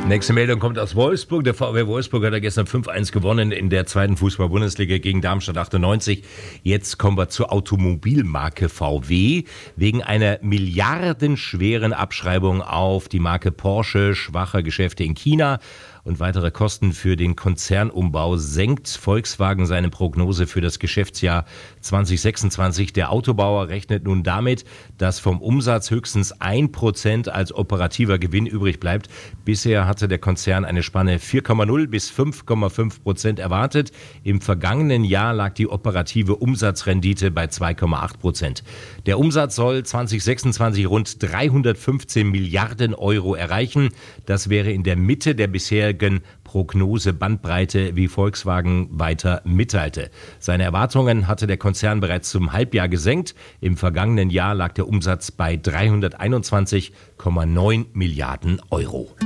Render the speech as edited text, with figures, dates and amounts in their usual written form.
Nächste Meldung kommt aus Wolfsburg. Der VfW Wolfsburg hat gestern 5-1 gewonnen in der zweiten Fußball-Bundesliga gegen Darmstadt 98. Jetzt kommen wir zur Automobilmarke VW. Wegen einer milliardenschweren Abschreibung auf die Marke Porsche, schwacher Geschäfte in China und weitere Kosten für den Konzernumbau senkt Volkswagen seine Prognose für das Geschäftsjahr 2026. Der Autobauer rechnet nun damit, dass vom Umsatz höchstens 1% als operativer Gewinn übrig bleibt. Bisher hatte der Konzern eine Spanne 4,0 bis 5,5% erwartet. Im vergangenen Jahr lag die operative Umsatzrendite bei 2,8%. Der Umsatz soll 2026 rund 315 Milliarden Euro erreichen. Das wäre in der Mitte der bisherigen Prognose-Bandbreite, wie Volkswagen weiter mitteilte. Seine Erwartungen hatte der Konzern bereits zum Halbjahr gesenkt. Im vergangenen Jahr lag der Umsatz bei 321,9 Milliarden Euro.